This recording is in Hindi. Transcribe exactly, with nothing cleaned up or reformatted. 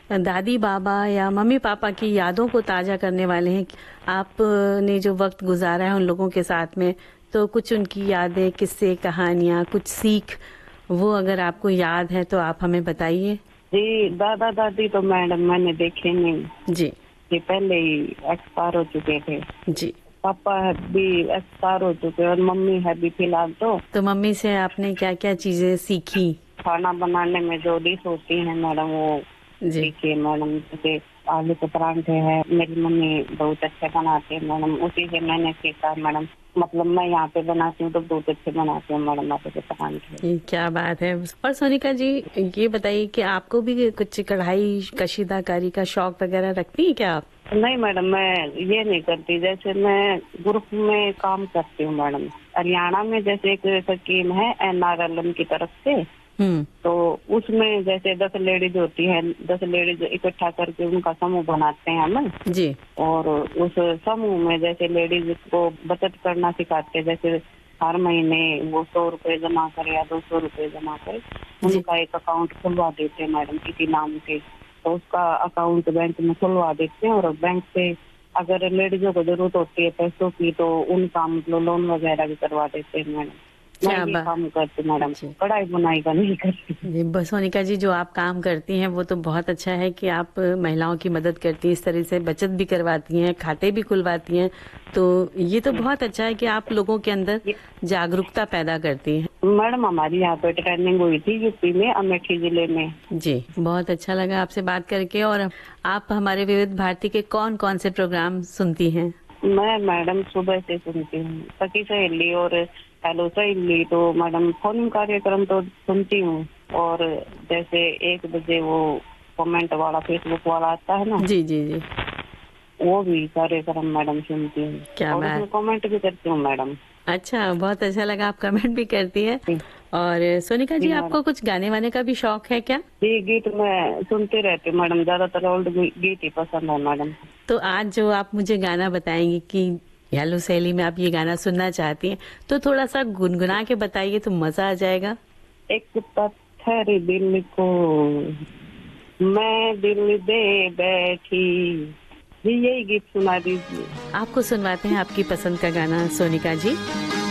दादी बाबा या मम्मी पापा की यादों को ताजा करने वाले हैं। आपने जो वक्त गुजारा है उन लोगों के साथ में, तो कुछ उनकी यादें, किस्से, कहानियाँ, कुछ सीख, वो अगर आपको याद है तो आप हमें बताइए। जी, दादा दादी तो मैडम मैंने देखे नहीं जी कि पहले ही एक्सपायर हो चुके थे। जी। पापा है भी एक्सपायर हो चुके और मम्मी है भी फिलहाल। तो तो मम्मी से आपने क्या क्या चीजें सीखी? खाना बनाने में जो डिश होती है मैडम वो जी सीखी है मैडम। जैसे आलू के परांठे है, मेरी मम्मी बहुत अच्छे बनाती है मैडम, उसी से मैंने सीखा है मैडम। मतलब मैं यहाँ पे बनाती हूँ तो बहुत अच्छे बनाती हूँ मैडम आलू के परांठे। ये क्या बात है। और सोनिका जी, ये बताइए कि आपको भी कुछ कढ़ाई कशीदाकारी का शौक वगैरह रखती है क्या आप? नहीं मैडम, मैं ये नहीं करती। जैसे मैं ग्रुप में काम करती हूँ मैडम, हरियाणा में जैसे एक स्कीम है एन आर एल एम की तरफ से। हम्म। तो उसमें जैसे दस लेडीज होती है, दस लेडीज इकट्ठा करके उनका समूह बनाते हैं हम जी। और उस समूह में जैसे लेडीज को बचत करना सिखाते हैं। जैसे हर महीने वो सौ रुपए जमा करे या दो सौ रुपए जमा करे, उनका एक अकाउंट खुलवा देते हैं मैडम किसी नाम से। तो उसका अकाउंट बैंक में खुलवा देते हैं और बैंक से अगर लेडीजों को जरूरत होती है पैसों की तो उनका मतलब लोन वगैरह भी करवा देते हैं मैडम। मैं क्या ये बात। काम करती मैडम, जी कढ़ाई बुनाई का नहीं करती। जी, बस सोनिका जी, जो आप काम करती हैं वो तो बहुत अच्छा है कि आप महिलाओं की मदद करती हैं, इस तरह से बचत भी करवाती हैं, खाते भी खुलवाती हैं। तो ये तो बहुत अच्छा है कि आप लोगों के अंदर जागरूकता पैदा करती हैं। मैडम हमारी यहाँ पे ट्रेनिंग हुई थी यूपी में, अमेठी जिले में। जी, बहुत अच्छा लगा आपसे बात करके। और आप हमारे विविध भारती के कौन कौन से प्रोग्राम सुनती हैं? मैं मैडम सुबह से सुनती हूँ, सखी सहेली और हेलो सहेली। तो मैडम फोन कार्यक्रम तो सुनती हूँ, और जैसे एक बजे वो कमेंट वाला फेसबुक वाला आता है ना, जी जी जी। वो भी कार्यक्रम मैडम सुनती हूँ। क्या और बात। उसमें कमेंट भी करती हूँ मैडम। अच्छा, बहुत अच्छा लगा, आप कमेंट भी करती हैं। और सोनिका जी, आपको कुछ गाने वाने का भी शौक है क्या? जी, गीत मैं सुनती रहती हूँ मैडम, ज्यादातर ओल्ड गीत ही पसंद है मैडम। तो आज जो आप मुझे गाना बताएंगी कि हेलो सहेली में आप ये गाना सुनना चाहती हैं, तो थोड़ा सा गुनगुना के बताइए तो मजा आ जाएगा। एक पत्थर दिल को मैं दिल दे बैठी, जी यही गीत सुना दीजिए। आपको सुनवाते हैं आपकी पसंद का गाना सोनिका जी।